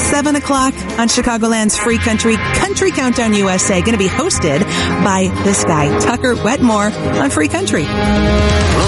7 o'clock on Chicagoland's Free Country Countdown USA. Going to be hosted by this guy, Tucker Wetmore, on Free Country.